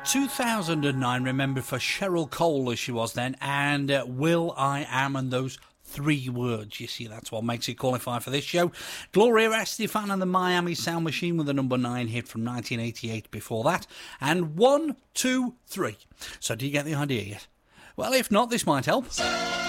2009, remember, for Cheryl Cole as she was then, and Will I Am, and those three words. You see, that's what makes it qualify for this show. Gloria Estefan and the Miami Sound Machine with the number 9 hit from 1988 before that. And 1, 2, 3. So do you get the idea yet? Well, if not, this might help.